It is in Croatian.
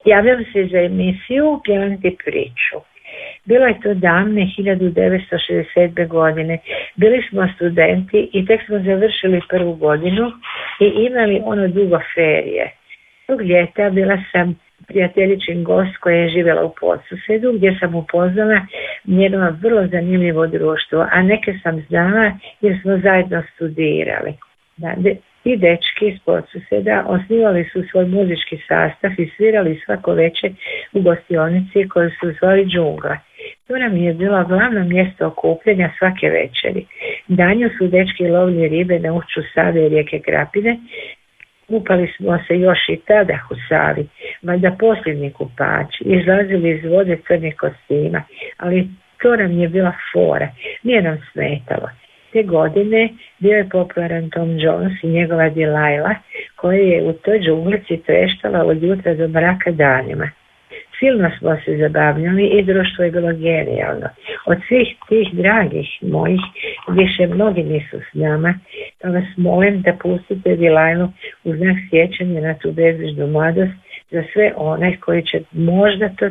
Javljam se za emisiju Pjevati priču. Bilo je to davne 1967. godine. Bili smo studenti i tek smo završili prvu godinu i imali ono dugo ferije. Tog ljeta bila sam prijateljičin gost koja je živjela u Podsusedu, gdje sam upoznala njeno vrlo zanimljivo društvo, a neke sam znala jer smo zajedno studirali. Ti dečki iz Podsuseda osnivali su svoj muzički sastav i svirali svako večer u gostionici koju su zvali Džungla. To nam je bilo glavno mjesto okupljanja svake večeri. Danju su dečki lovili ribe na ušću Save i rijeke Krapine. Kupali smo se još i tada u Savi, valjda posljednji kupači, izlazili iz vode crnih kostima, ali to nam je bila fora, nije nam smetalo. Te godine bio je popularan Tom Jones i njegova Delilah, koja je u toj džunglici treštala od jutra do mraka danima. Silno smo se zabavljali i društvo je bilo genijalno. Od svih tih dragih mojih više mnogi nisu s nama, pa vas molim da pustite Delailu u znak sjećanja na tu bezbrižnu mladost za sve one koji će možda to